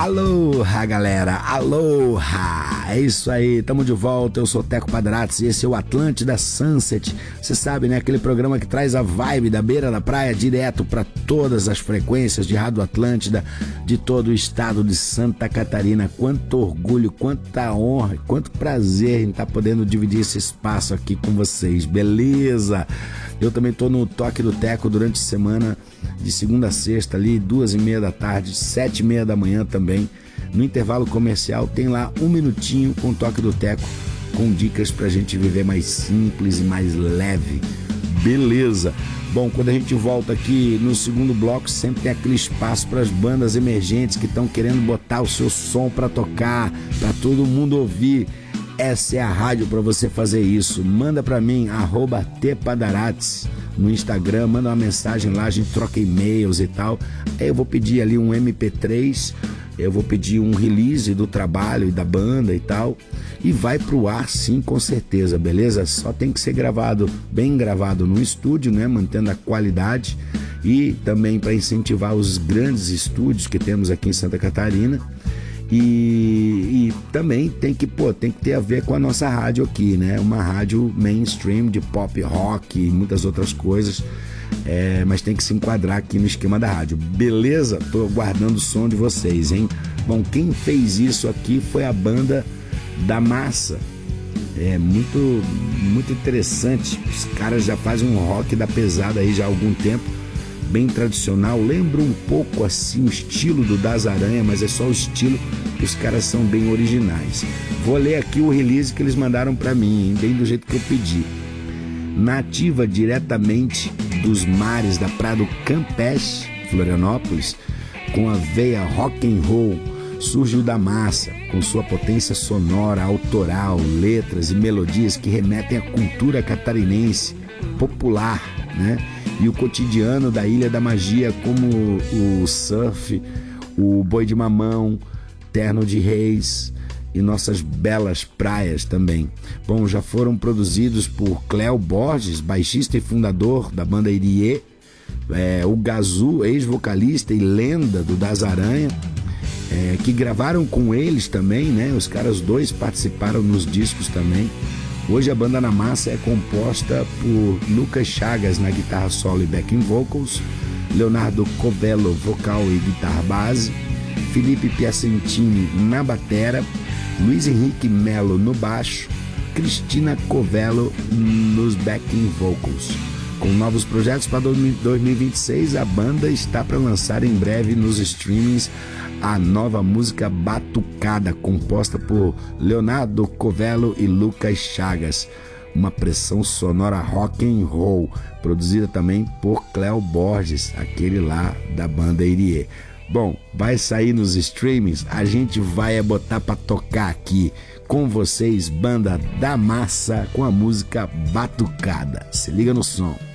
Aloha, galera, aloha, é isso aí, tamo de volta, eu sou Teco Padratos e esse é o Atlântida Sunset. Você sabe, né, aquele programa que traz a vibe da beira da praia direto para todas as frequências de Rádio Atlântida de todo o estado de Santa Catarina. Quanto orgulho, quanta honra, quanto prazer em estar podendo dividir esse espaço aqui com vocês, beleza? Eu também tô no Toque do Teco durante a semana, de segunda a sexta ali, 2h30 da tarde, 7h30 da manhã também. No intervalo comercial tem lá 1 minutinho com o Toque do Teco, com dicas pra gente viver mais simples e mais leve. Beleza? Bom, quando a gente volta aqui no segundo bloco, sempre tem aquele espaço para as bandas emergentes que estão querendo botar o seu som para tocar, para todo mundo ouvir. Essa é a rádio para você fazer isso. Manda para mim, @tpadarates no Instagram, manda uma mensagem lá, a gente troca e-mails e tal. Aí eu vou pedir ali um MP3, eu vou pedir um release do trabalho e da banda e tal, e vai pro ar sim, com certeza, beleza? Só tem que ser gravado, bem gravado no estúdio, né? Mantendo a qualidade, e também para incentivar os grandes estúdios que temos aqui em Santa Catarina. E também tem que ter a ver com a nossa rádio aqui, né? Uma rádio mainstream de pop rock e muitas outras coisas, mas tem que se enquadrar aqui no esquema da rádio, beleza? Tô aguardando o som de vocês, hein? Bom, quem fez isso aqui foi a banda da Massa. É muito interessante. Os caras já fazem um rock da pesada aí já há algum tempo, bem tradicional, lembra um pouco assim o estilo do Das Aranha, mas é só o estilo, que os caras são bem originais. Vou ler aqui o release que eles mandaram pra mim, hein? Bem do jeito que eu pedi. Nativa diretamente dos mares da Praia do Campeche, Florianópolis, com a veia rock and roll, surgiu da Massa, com sua potência sonora, autoral, letras e melodias que remetem à cultura catarinense popular, né? E o cotidiano da Ilha da Magia, como o surf, o boi de mamão, terno de reis e nossas belas praias também. Bom, já foram produzidos por Cléo Borges, baixista e fundador da banda Irie, o Gazu, ex-vocalista e lenda do Das Aranha, que gravaram com eles também, né? Os caras dois participaram nos discos também. Hoje a banda na Massa é composta por Lucas Chagas na guitarra solo e backing vocals, Leonardo Covello vocal e guitarra base, Felipe Piacentini na batera, Luiz Henrique Melo no baixo, Cristina Covello nos backing vocals. Com novos projetos para 2026, a banda está para lançar em breve nos streamings a nova música Batucada, composta por Leonardo Covello e Lucas Chagas. Uma pressão sonora rock and roll, produzida também por Cléo Borges, aquele lá da banda Irie. Bom, vai sair nos streamings, a gente vai botar pra tocar aqui com vocês, banda da Massa, com a música Batucada. Se liga no som.